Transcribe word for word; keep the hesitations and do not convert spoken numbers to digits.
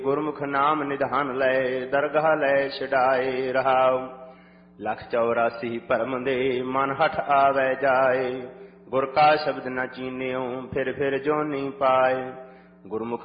ਗੁਰਮੁਖ ਨਾਮ ਨਿਧਾਨ ਲੈ ਦਰਗਾਹ ਲੈ ਛਡਾਏ ਰਹਾਉ। ਲੱਖ ਚੌਰਾਸੀ ਭਰਮ ਦੇ ਮਨ ਹਠ ਆਵੈ ਜਾਏ। ਗੁਰ ਕਾ ਸ਼ਬਦ ਨ ਚੀਨਿਓ ਫਿਰ ਫਿਰ ਜੋਨੀ ਪਾਏ। ਗੁਰਮੁਖ